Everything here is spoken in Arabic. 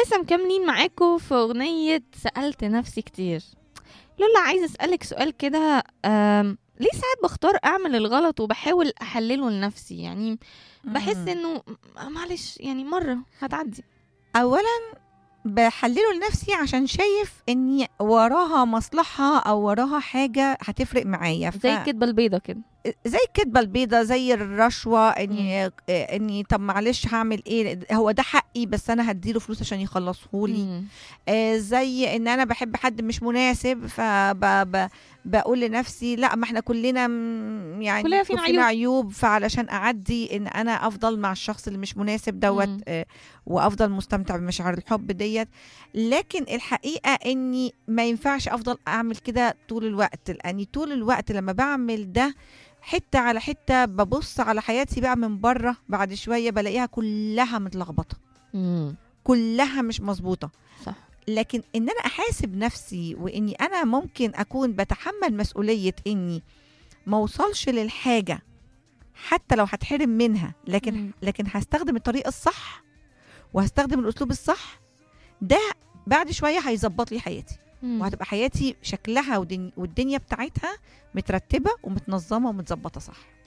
ولسه مكملين معاكم في أغنية سألت نفسي كتير. لولا عايزة أسألك سؤال كده، ليه ساعات بختار أعمل الغلط وبحاول أحلله لنفسي؟ يعني بحس إنه معلش يعني مرة هتعدي. اولا بحلله لنفسي عشان شايف اني وراها مصلحة او وراها حاجة هتفرق معايا، زي الكدبة البيضة كده. زي الكدبة البيضة، زي الرشوة، مم. اني طب معلش هعمل ايه، هو ده حقي بس انا هديله فلوس عشان يخلصهولي. مم. زي ان انا بحب حد مش مناسب بقول لنفسي لا، ما احنا كلنا يعني كلنا فينا فينا عيوب. عيوب، فعلشان اعدي ان انا افضل مع الشخص اللي مش مناسب دوت، مم. وافضل مستمتع بمشاعر الحب ديت. لكن الحقيقة اني ما ينفعش افضل اعمل كده طول الوقت، لاني طول الوقت لما بعمل ده حتة على حتة ببص على حياتي بقى من بره، بعد شوية بلاقيها كلها متلخبطة، مم. كلها مش مظبوطة. صح. لكن ان انا احاسب نفسي واني انا ممكن اكون بتحمل مسؤولية اني ما اوصلش للحاجة حتى لو هتحرم منها، مم. لكن هستخدم الطريقة الصح وهستخدم الاسلوب الصح، ده بعد شوية هيظبط لي حياتي، مم. وهتبقى حياتي شكلها والدنيا بتاعتها مترتبة ومتنظمة ومتظبطة صح.